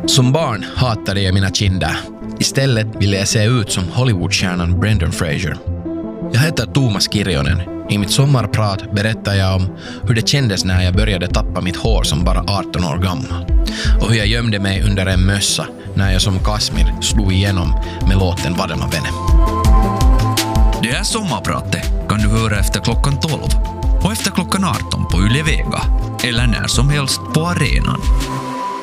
Som barn hatade jag mina kinder. Istället ville jag se ut som Hollywoodstjärnan Brendan Fraser. Jag heter Thomas Kirjonen. I mitt sommarprat berättar jag om hur det kändes när jag började tappa mitt hår som bara 18 år gammal. Och hur jag gömde mig under en mössa när jag som Kasmir slog igenom med låten Varma vänner. Det här sommarpratet kan du höra efter klockan 12 och efter klockan 18 på Yle Vega eller när som helst på arenan.